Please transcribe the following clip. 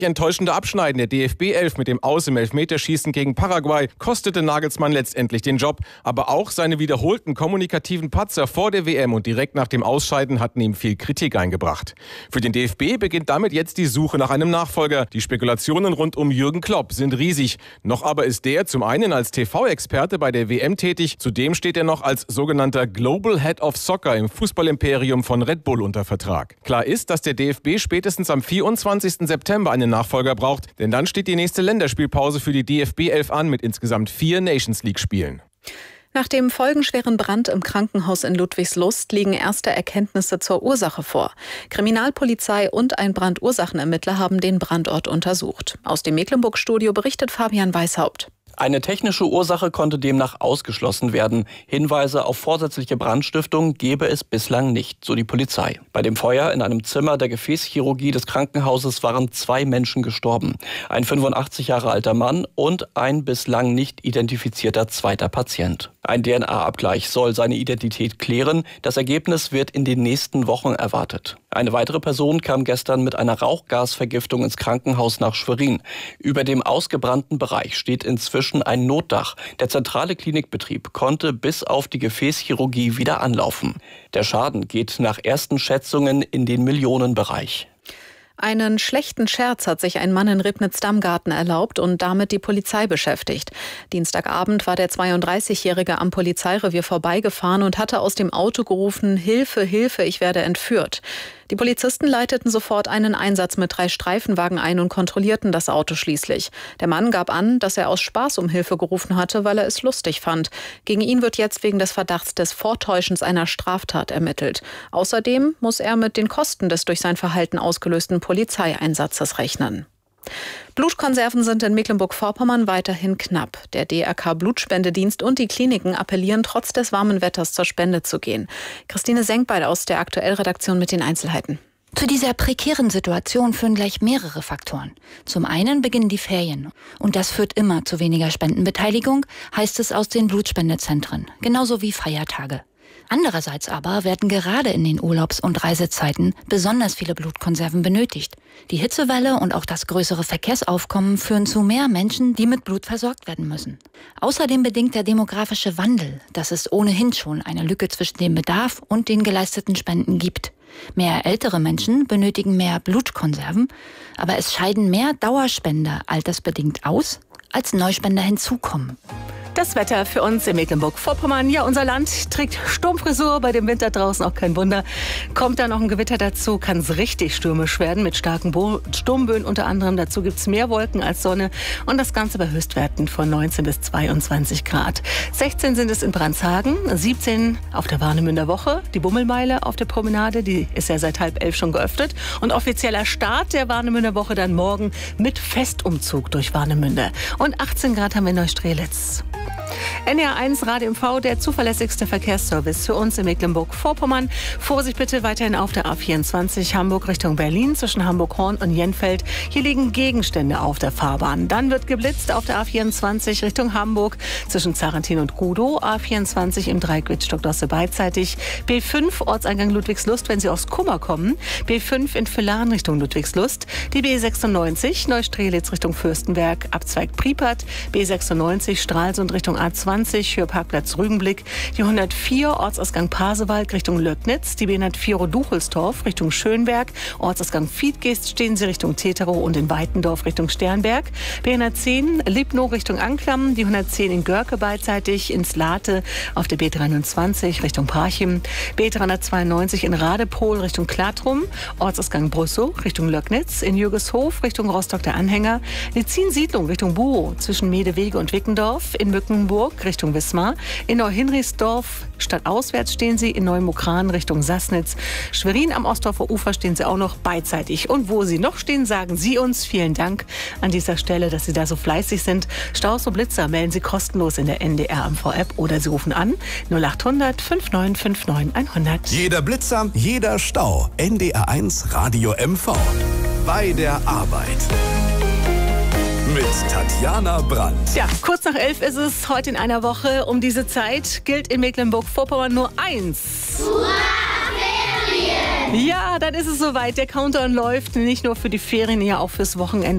Enttäuschende Abschneiden der DFB-11 mit dem Aus im Elfmeterschießen gegen Paraguay kostete Nagelsmann letztendlich den Job. Aber auch seine wiederholten kommunikativen Patzer vor der WM und direkt nach dem Ausscheiden hatten ihm viel Kritik eingebracht. Für den DFB beginnt damit jetzt die Suche nach einem Nachfolger. Die Spekulationen rund um Jürgen Klopp sind riesig. Noch aber ist der zum einen als TV-Experte bei der WM tätig, zudem steht er noch als sogenannter Global Head of Soccer im Fußballimperium von Red Bull unter Vertrag. Klar ist, dass der DFB spätestens am 24. September einen Nachfolger braucht, denn dann steht die nächste Länderspielpause für die DFB 11 an mit insgesamt 4 Nations League-Spielen. Nach dem folgenschweren Brand im Krankenhaus in Ludwigslust liegen erste Erkenntnisse zur Ursache vor. Kriminalpolizei und ein Brandursachenermittler haben den Brandort untersucht. Aus dem Mecklenburg-Studio berichtet Fabian Weishaupt. Eine technische Ursache konnte demnach ausgeschlossen werden. Hinweise auf vorsätzliche Brandstiftung gebe es bislang nicht, so die Polizei. Bei dem Feuer in einem Zimmer der Gefäßchirurgie des Krankenhauses waren 2 Menschen gestorben. Ein 85 Jahre alter Mann und ein bislang nicht identifizierter zweiter Patient. Ein DNA-Abgleich soll seine Identität klären. Das Ergebnis wird in den nächsten Wochen erwartet. Eine weitere Person kam gestern mit einer Rauchgasvergiftung ins Krankenhaus nach Schwerin. Über dem ausgebrannten Bereich steht inzwischen ein Notdach. Der zentrale Klinikbetrieb konnte bis auf die Gefäßchirurgie wieder anlaufen. Der Schaden geht nach ersten Schätzungen in den Millionenbereich. Einen schlechten Scherz hat sich ein Mann in Ribnitz-Dammgarten erlaubt und damit die Polizei beschäftigt. Dienstagabend war der 32-Jährige am Polizeirevier vorbeigefahren und hatte aus dem Auto gerufen: Hilfe, Hilfe, ich werde entführt. Die Polizisten leiteten sofort einen Einsatz mit 3 Streifenwagen ein und kontrollierten das Auto schließlich. Der Mann gab an, dass er aus Spaß um Hilfe gerufen hatte, weil er es lustig fand. Gegen ihn wird jetzt wegen des Verdachts des Vortäuschens einer Straftat ermittelt. Außerdem muss er mit den Kosten des durch sein Verhalten ausgelösten Polizeieinsatzes rechnen. Blutkonserven sind in Mecklenburg-Vorpommern weiterhin knapp. Der DRK Blutspendedienst und die Kliniken appellieren, trotz des warmen Wetters zur Spende zu gehen. Christine Senkbeil aus der Aktuell-Redaktion mit den Einzelheiten. Zu dieser prekären Situation führen gleich mehrere Faktoren. Zum einen beginnen die Ferien. Und das führt immer zu weniger Spendenbeteiligung, heißt es aus den Blutspendezentren. Genauso wie Feiertage. Andererseits aber werden gerade in den Urlaubs- und Reisezeiten besonders viele Blutkonserven benötigt. Die Hitzewelle und auch das größere Verkehrsaufkommen führen zu mehr Menschen, die mit Blut versorgt werden müssen. Außerdem bedingt der demografische Wandel, dass es ohnehin schon eine Lücke zwischen dem Bedarf und den geleisteten Spenden gibt. Mehr ältere Menschen benötigen mehr Blutkonserven, aber es scheiden mehr Dauerspender altersbedingt aus, als Neuspender hinzukommen. Das Wetter für uns in Mecklenburg-Vorpommern. Ja, unser Land trägt Sturmfrisur, bei dem Winter draußen auch kein Wunder. Kommt da noch ein Gewitter dazu, kann es richtig stürmisch werden mit starken Sturmböen unter anderem. Dazu gibt es mehr Wolken als Sonne und das Ganze bei Höchstwerten von 19 bis 22 Grad. 16 sind es in Brandshagen, 17 auf der Warnemünder Woche, die Bummelmeile auf der Promenade, die ist ja seit 10:30 schon geöffnet. Und offizieller Start der Warnemünder Woche dann morgen mit Festumzug durch Warnemünde. Und 18 Grad haben wir in Neustrelitz. NDR1 Radio MV, der zuverlässigste Verkehrsservice für uns in Mecklenburg-Vorpommern. Vorsicht bitte weiterhin auf der A24 Hamburg Richtung Berlin zwischen Hamburg-Horn und Jenfeld. Hier liegen Gegenstände auf der Fahrbahn. Dann wird geblitzt auf der A24 Richtung Hamburg zwischen Zarentin und Gudow. A24 im Dreieck Wittstock-Dosse beidseitig. B5 Ortseingang Ludwigslust, wenn Sie aus Kummer kommen. B5 in Villaren Richtung Ludwigslust. Die B96 Neustrelitz Richtung Fürstenberg, Abzweig Priepert. B96 Stralsund Richtung A20 für Parkplatz Rügenblick, die 104 Ortsausgang Pasewalk Richtung Löcknitz, die B104 Roduchelsdorf Richtung Schönberg, Ortsausgang Fiedgeest stehen Sie Richtung Teterow und in Weitendorf Richtung Sternberg, B110 Lipnow Richtung Anklam, die 110 in Görke beidseitig, ins Late auf der B320 Richtung Parchim, B392 in Radepohl Richtung Klatrum, Ortsausgang Brüssow Richtung Löcknitz, in Jürgeshof Richtung Rostock der Anhänger, Lezin-Siedlung Richtung Buow zwischen Medewege und Wickendorf, in Mückenburg Richtung Wismar, in Neuhinrichsdorf stadtauswärts stehen Sie, in Neumokran Richtung Sassnitz, Schwerin am Ostdorfer Ufer stehen Sie auch noch beidseitig. Und wo Sie noch stehen, sagen Sie uns vielen Dank an dieser Stelle, dass Sie da so fleißig sind. Staus und Blitzer melden Sie kostenlos in der NDR MV-App oder Sie rufen an 0800 5959 100. Jeder Blitzer, jeder Stau. NDR1 Radio MV. Bei der Arbeit. Mit Tatjana Brandt. Ja, kurz nach 11 ist es heute in einer Woche. Um diese Zeit gilt in Mecklenburg-Vorpommern nur eins. Ferien! Ja, dann ist es soweit. Der Countdown läuft nicht nur für die Ferien, ja auch fürs Wochenende.